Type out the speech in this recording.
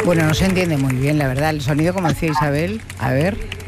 Bueno, no se entiende muy bien, la verdad. El sonido, como decía Isabel, a ver...